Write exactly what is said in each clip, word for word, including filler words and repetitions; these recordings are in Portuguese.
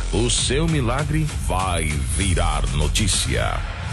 O seu milagre vai virar notícia.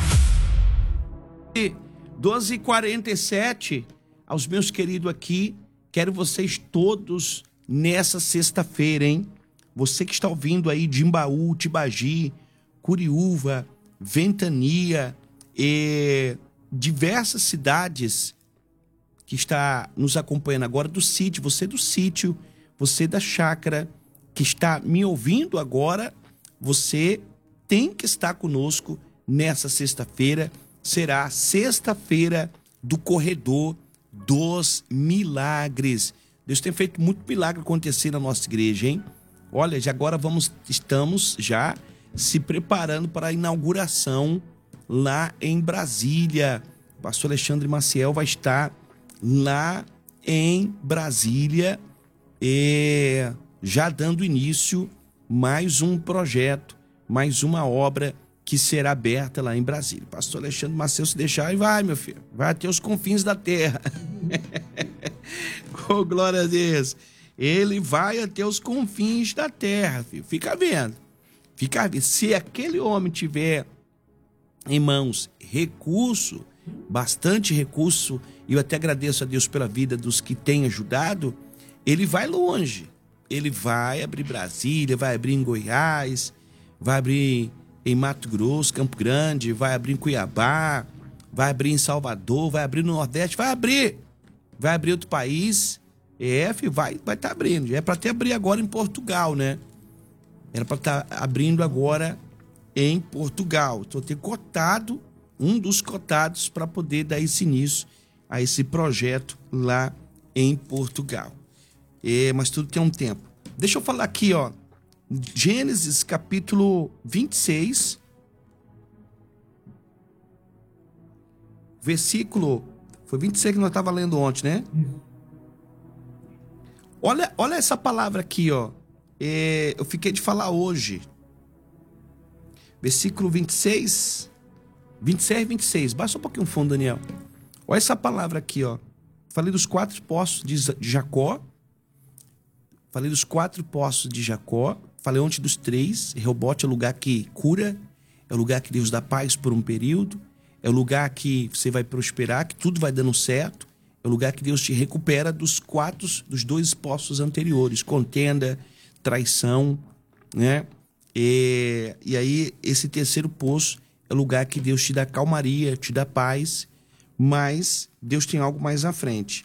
doze e quarenta e sete, aos meus queridos aqui, quero vocês todos nessa sexta-feira, hein? Você que está ouvindo aí de Imbaú, Tibagi, Curiúva, Ventania e diversas cidades que está nos acompanhando agora do sítio, você do sítio, você da chácara, que está me ouvindo agora, você tem que estar conosco nessa sexta-feira. Será sexta-feira do Corredor dos Milagres. Deus tem feito muito milagre acontecer na nossa igreja, hein? Olha, já agora vamos, estamos já se preparando para a inauguração lá em Brasília. O pastor Alexandre Maciel vai estar lá em Brasília, e já dando início mais um projeto, mais uma obra que será aberta lá em Brasília. Pastor Alexandre Maciel, se deixar, e vai, meu filho, vai até os confins da terra. Oh, glória a Deus. Ele vai até os confins da terra, filho. Fica vendo. Fica vendo. Se aquele homem tiver em mãos recurso, bastante recurso, e eu até agradeço a Deus pela vida dos que têm ajudado, ele vai longe. Ele vai abrir Brasília, vai abrir em Goiás, vai abrir em Mato Grosso, Campo Grande, vai abrir em Cuiabá, vai abrir em Salvador, vai abrir no Nordeste, vai abrir. Vai abrir outro país. É, filho, vai vai estar tá abrindo. É para até abrir agora em Portugal, né? Era para estar tá abrindo agora em Portugal. Estou ter cotado, um dos cotados, para poder dar esse início a esse projeto lá em Portugal. É, mas tudo tem um tempo. Deixa eu falar aqui, ó. Gênesis capítulo vinte e seis, versículo, foi vinte e seis que nós estávamos lendo ontem, né? Olha, olha essa palavra aqui, ó. É, eu fiquei de falar hoje. Versículo vinte e seis, vinte e seis e vinte e seis. Baixa um pouquinho o fundo, Daniel. Olha essa palavra aqui, ó. Falei dos quatro poços de Jacó. Falei dos quatro poços de Jacó. Falei ontem dos três. Reobote é o lugar que cura. É o lugar que Deus dá paz por um período. É o lugar que você vai prosperar, que tudo vai dando certo. É o lugar que Deus te recupera dos quatro, dos dois poços anteriores. Contenda, traição, né? E, e aí, esse terceiro poço é o lugar que Deus te dá calmaria, te dá paz. Mas Deus tem algo mais à frente.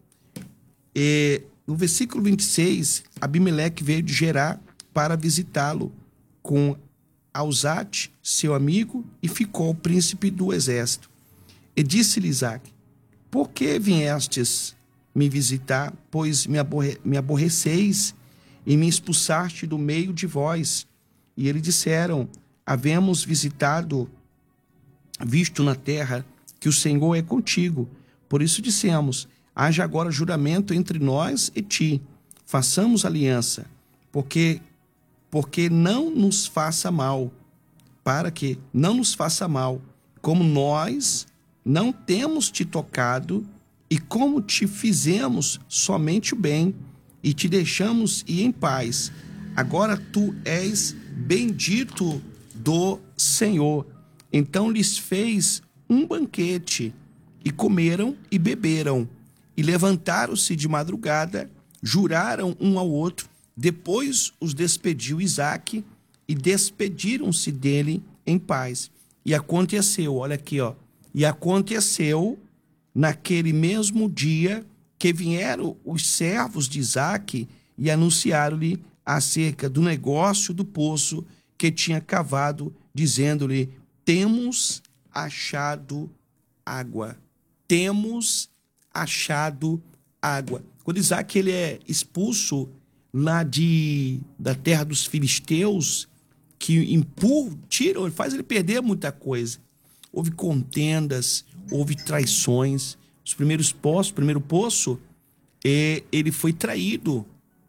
E, no versículo vinte e seis, Abimeleque veio de Gerar para visitá-lo com Ausate, seu amigo, e ficou o príncipe do exército. E disse-lhe Isaque: por que viestes me visitar, pois me, aborre me aborreceis e me expulsaste do meio de vós? E eles disseram: havemos visitado, visto na terra que o Senhor é contigo. Por isso dissemos: haja agora juramento entre nós e ti, façamos aliança, porque porque não nos faça mal, para que não nos faça mal, como nós não temos te tocado, e como te fizemos somente o bem, e te deixamos ir em paz. Agora tu és bendito do Senhor. Então lhes fez um banquete, e comeram e beberam, e levantaram-se de madrugada, juraram um ao outro. Depois os despediu Isaque, e despediram-se dele em paz. E aconteceu, olha aqui, ó. E aconteceu naquele mesmo dia que vieram os servos de Isaque e anunciaram-lhe acerca do negócio do poço que tinha cavado, dizendo-lhe: temos achado água. Temos achado água. Quando Isaque ele é expulso lá de, da terra dos filisteus, que empurram, tiram, faz ele perder muita coisa. Houve contendas, houve traições. Os primeiros poços, o primeiro poço, é, ele foi traído.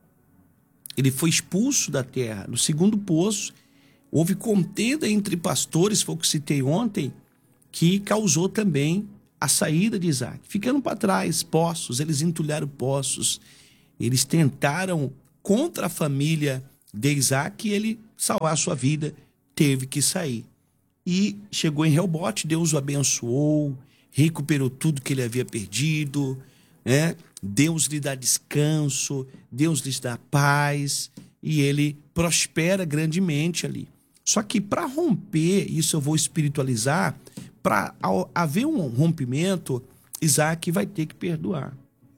Ele foi expulso da terra. No segundo poço, houve contenda entre pastores, foi o que citei ontem, que causou também a saída de Isaque. Ficando para trás, poços, eles entulharam poços. Eles tentaram, contra a família de Isaac, ele salvar a sua vida, teve que sair. E chegou em Reobote, Deus o abençoou, recuperou tudo que ele havia perdido, né? Deus lhe dá descanso, Deus lhe dá paz, e ele prospera grandemente ali. Só que para romper, isso eu vou espiritualizar, para haver um rompimento, Isaac vai ter que perdoar.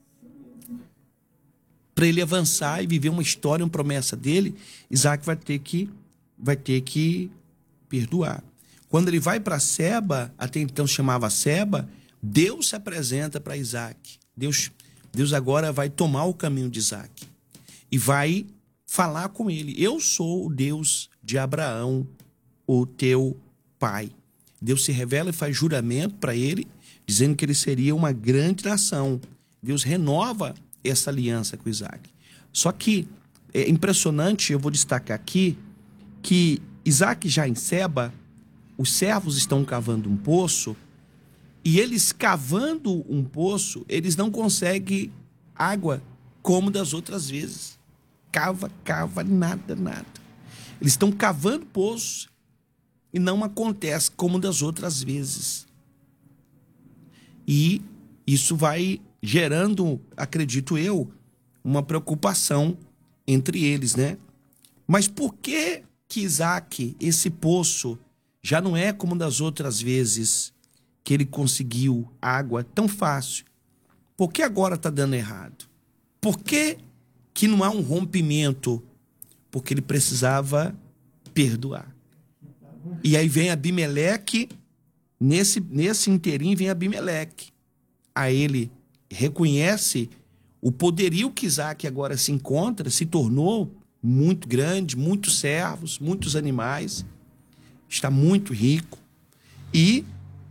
Para ele avançar e viver uma história, uma promessa dele, Isaac vai ter que, vai ter que perdoar. Quando ele vai para Seba, até então se chamava Seba, Deus se apresenta para Isaac. Deus, Deus agora vai tomar o caminho de Isaac e vai falar com ele. Eu sou o Deus de Abraão, o teu pai. Deus se revela e faz juramento para ele, dizendo que ele seria uma grande nação. Deus renova essa aliança com Isaac. Só que é impressionante, eu vou destacar aqui, que Isaac já em Seba, os servos estão cavando um poço, e eles cavando um poço, eles não conseguem água como das outras vezes. Cava, cava, nada, nada. Eles estão cavando poço e não acontece como das outras vezes. E isso vai gerando, acredito eu, uma preocupação entre eles, né? Mas por que que Isaac, esse poço, já não é como das outras vezes que ele conseguiu água tão fácil? Por que agora está dando errado? Por que que não há um rompimento? Porque ele precisava perdoar. E aí vem Abimeleque, nesse, nesse inteirinho vem Abimeleque. A ele reconhece o poderio que Isaac agora se encontra, se tornou muito grande, muitos servos, muitos animais, está muito rico. E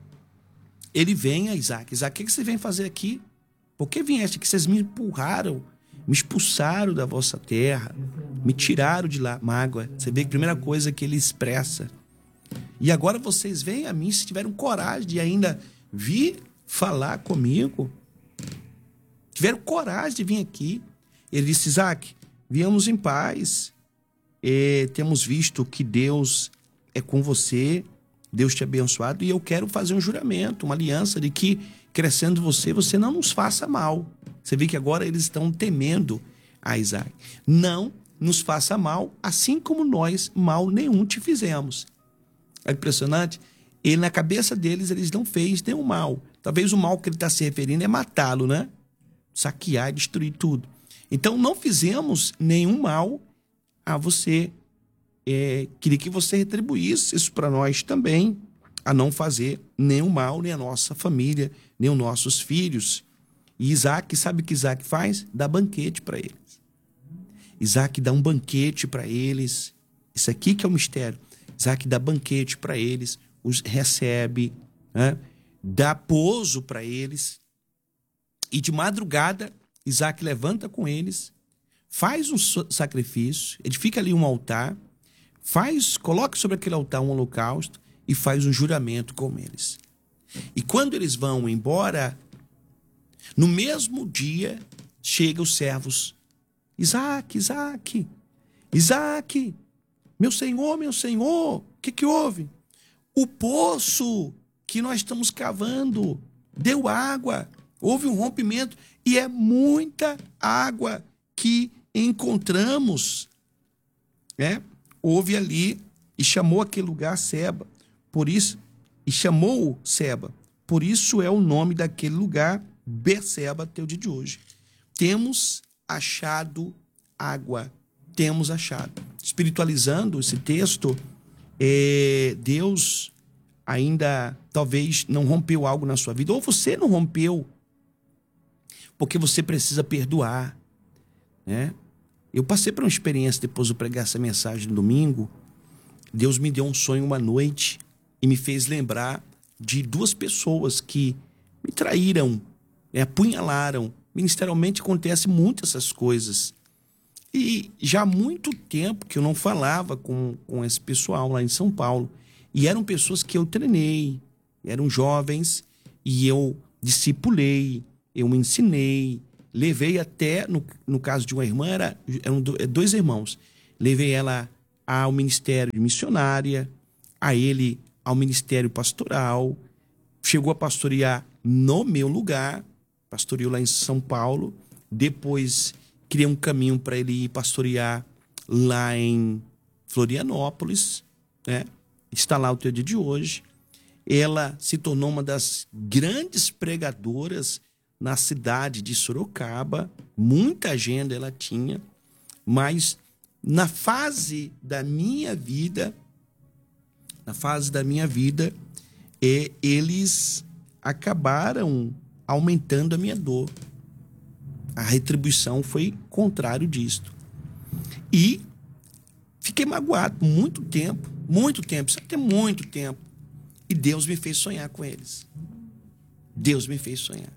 ele vem a Isaac. Isaac, o que você vem fazer aqui? Por que vieste aqui? Vocês me empurraram, me expulsaram da vossa terra, me tiraram de lá. Mágoa. Você vê que a primeira coisa que ele expressa. E agora vocês vêm a mim, se tiveram coragem de ainda vir falar comigo. Tiveram coragem de vir aqui. Ele disse: Isaac, viemos em paz. E temos visto que Deus é com você, Deus te abençoado, e eu quero fazer um juramento, uma aliança de que, crescendo você, você não nos faça mal. Você vê que agora eles estão temendo a Isaac. Não nos faça mal, assim como nós mal nenhum te fizemos. É impressionante. Ele, na cabeça deles, eles não fez nenhum mal. Talvez o mal que ele está se referindo é matá-lo, né? Saquear e destruir tudo. Então, não fizemos nenhum mal a você. É, queria que você retribuísse isso para nós também, a não fazer nenhum mal, nem a nossa família, nem os nossos filhos. E Isaac, sabe o que Isaac faz? Dá banquete para eles. Isaac dá um banquete para eles. Isso aqui que é o mistério. Isaac dá banquete para eles, os recebe, né? Dá pouso para eles. E de madrugada, Isaac levanta com eles, faz um sacrifício, edifica ali um altar, faz, coloca sobre aquele altar um holocausto e faz um juramento com eles. E quando eles vão embora, no mesmo dia, chegam os servos. Isaac, Isaac, Isaac, meu senhor, meu senhor, o que que houve? O poço que nós estamos cavando deu água, houve um rompimento e é muita água que encontramos, né? Houve ali e chamou aquele lugar Seba, por isso, e chamou Seba, por isso é o nome daquele lugar, Berseba, até o dia de hoje. Temos achado água, temos achado. Espiritualizando esse texto, é, Deus ainda talvez não rompeu algo na sua vida, ou você não rompeu, porque você precisa perdoar, né? Eu passei por uma experiência depois de pregar essa mensagem no domingo. Deus me deu um sonho uma noite e me fez lembrar de duas pessoas que me traíram, me apunhalaram. Ministerialmente acontece muito essas coisas. E já há muito tempo que eu não falava com, com esse pessoal lá em São Paulo. E eram pessoas que eu treinei, eram jovens, e eu discipulei, eu me ensinei, levei até, no, no caso de uma irmã, era, eram dois irmãos, levei ela ao ministério de missionária, a ele ao ministério pastoral, chegou a pastorear no meu lugar, pastoreou lá em São Paulo, depois criei um caminho para ele ir pastorear lá em Florianópolis, né? Está lá até o dia de hoje. Ela se tornou uma das grandes pregadoras na cidade de Sorocaba, muita agenda ela tinha, mas na fase da minha vida, na fase da minha vida, é, eles acabaram aumentando a minha dor. A retribuição foi contrário disto. E fiquei magoado por muito tempo, muito tempo, isso até muito tempo. E Deus me fez sonhar com eles. Deus me fez sonhar.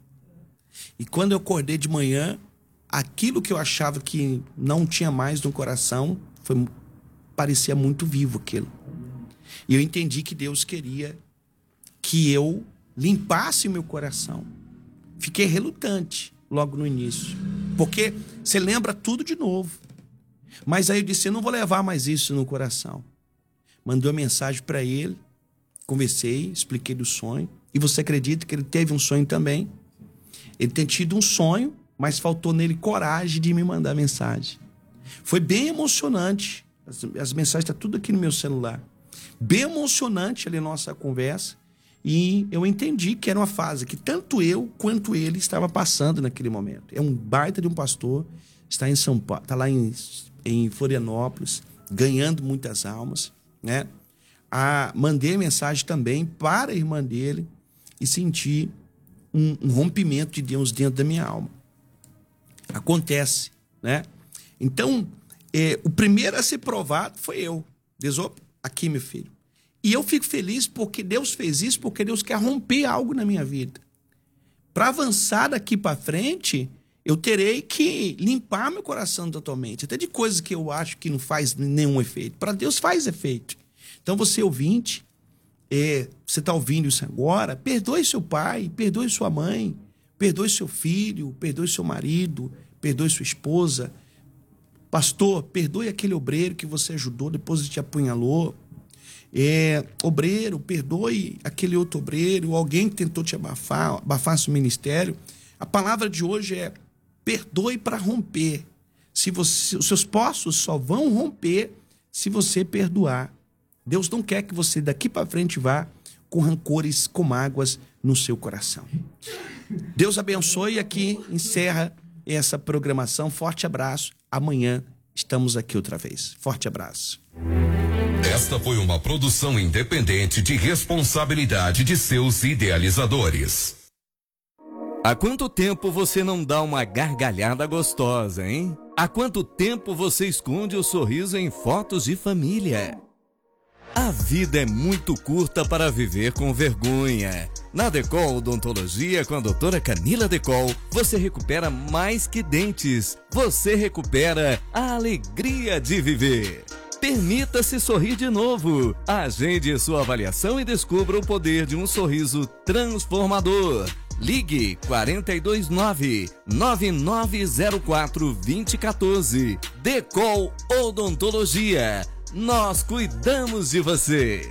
E quando eu acordei de manhã, aquilo que eu achava que não tinha mais no coração, foi, parecia muito vivo aquilo. E eu entendi que Deus queria que eu limpasse o meu coração. Fiquei relutante logo no início, porque você lembra tudo de novo. Mas aí eu disse, eu não vou levar mais isso no coração. Mandei uma mensagem para ele, conversei, expliquei do sonho. E você acredita que ele teve um sonho também? Ele tem tido um sonho, mas faltou nele coragem de me mandar mensagem. Foi bem emocionante. As, as mensagens estão tudo aqui no meu celular. Bem emocionante ali a nossa conversa. E eu entendi que era uma fase que tanto eu quanto ele estava passando naquele momento. É um baita de um pastor, está em São Paulo, está lá em, em Florianópolis, ganhando muitas almas, né? Ah, mandei mensagem também para a irmã dele e senti um, um rompimento de Deus dentro da minha alma. Acontece, né? Então, é, o primeiro a ser provado foi eu. Deus, opa, aqui, meu filho. E eu fico feliz porque Deus fez isso, porque Deus quer romper algo na minha vida. Para avançar daqui para frente, eu terei que limpar meu coração totalmente. Até de coisas que eu acho que não faz nenhum efeito. Para Deus faz efeito. Então você ouvinte, é, você está ouvindo isso agora, perdoe seu pai, perdoe sua mãe, perdoe seu filho, perdoe seu marido, perdoe sua esposa. Pastor, perdoe aquele obreiro que você ajudou, depois ele te apunhalou. É, obreiro, perdoe aquele outro obreiro, alguém que tentou te abafar, abafar seu ministério. A palavra de hoje é perdoe para romper. Se você, os seus poços só vão romper se você perdoar. Deus não quer que você daqui para frente vá com rancores, com mágoas no seu coração. Deus abençoe e aqui encerra essa programação. Forte abraço. Amanhã estamos aqui outra vez. Forte abraço. Esta foi uma produção independente de responsabilidade de seus idealizadores. Há quanto tempo você não dá uma gargalhada gostosa, hein? Há quanto tempo você esconde o sorriso em fotos de família? A vida é muito curta para viver com vergonha. Na Decol Odontologia, com a doutora Camila Decol, você recupera mais que dentes. Você recupera a alegria de viver. Permita-se sorrir de novo. Agende sua avaliação e descubra o poder de um sorriso transformador. Ligue quatro dois nove, nove nove zero quatro, dois zero um quatro. Decol Odontologia. Nós cuidamos de você.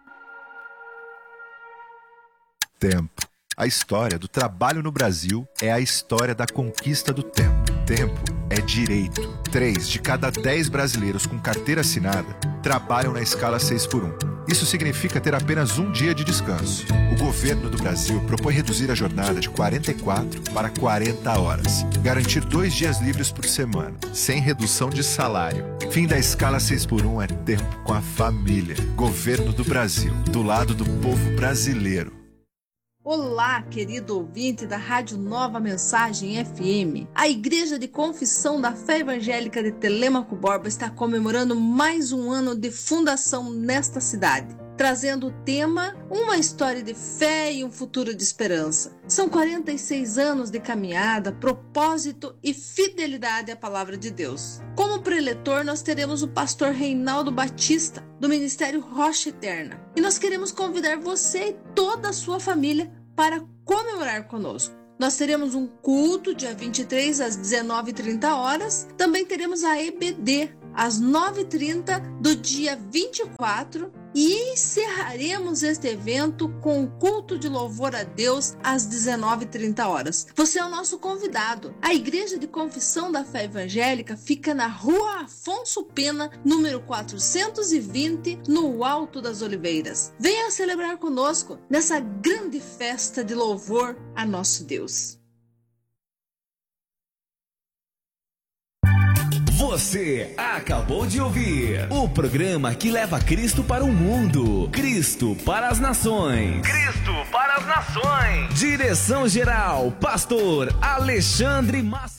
Tempo. A história do trabalho no Brasil é a história da conquista do tempo. Tempo é direito. Três de cada dez brasileiros com carteira assinada trabalham na escala seis por um. Isso significa ter apenas um dia de descanso. O governo do Brasil propõe reduzir a jornada de quarenta e quatro para quarenta horas. Garantir dois dias livres por semana, sem redução de salário. Fim da escala seis por um é tempo com a família. Governo do Brasil, do lado do povo brasileiro. Olá, querido ouvinte da Rádio Nova Mensagem F M. A Igreja de Confissão da Fé Evangélica de Telêmaco Borba está comemorando mais um ano de fundação nesta cidade, trazendo o tema Uma História de Fé e um Futuro de Esperança. São quarenta e seis anos de caminhada, propósito e fidelidade à Palavra de Deus. Como preletor, nós teremos o pastor Reinaldo Batista, do Ministério Rocha Eterna. E nós queremos convidar você e toda a sua família para comemorar conosco. Nós teremos um culto dia vinte e três às dezenove e trinta horas. Também teremos a E B D, às nove e trinta do dia vinte e quatro, e encerraremos este evento com o culto de louvor a Deus às dezenove e trinta horas. Você é o nosso convidado. A Igreja de Confissão da Fé Evangélica fica na Rua Afonso Pena, número quatrocentos e vinte, no Alto das Oliveiras. Venha celebrar conosco nessa grande festa de louvor a nosso Deus. Você acabou de ouvir o programa que leva Cristo para o mundo, Cristo para as nações. Cristo para as nações. Direção geral, Pastor Alexandre Massa.